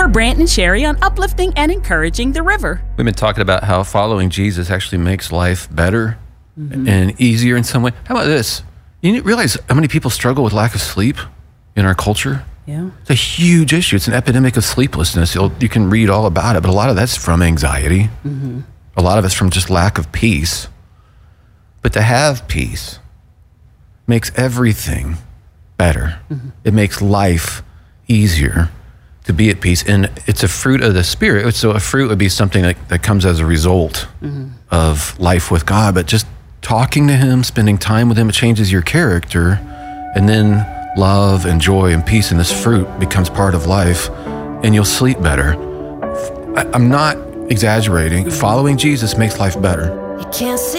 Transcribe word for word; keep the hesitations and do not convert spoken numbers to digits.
for Brant and Sherry on uplifting and encouraging the river. We've been talking about how following Jesus actually makes life better mm-hmm. and easier in some way. How about this? You realize how many people struggle with lack of sleep in our culture? Yeah. It's a huge issue. It's an epidemic of sleeplessness. You'll, you can read all about it, but a lot of that's from anxiety. Mm-hmm. A lot of it's from just lack of peace. But to have peace makes everything better. Mm-hmm. It makes life easier to be at peace. And it's a fruit of the Spirit. So a fruit would be something that, that comes as a result mm-hmm. of life with God. But just talking to Him, spending time with Him, it changes your character. And then love and joy and peace and this fruit becomes part of life. And you'll sleep better. I, I'm not exaggerating. Following Jesus makes life better. You can't see